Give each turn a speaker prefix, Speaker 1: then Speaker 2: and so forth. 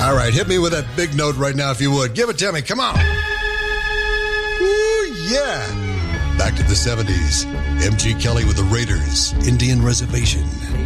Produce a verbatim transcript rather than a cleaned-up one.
Speaker 1: All right, hit me with that big note right now if you would. Give it to me. Come on. Ooh, yeah. Back to the seventies. M G Kelly with the Raiders, Indian Reservation.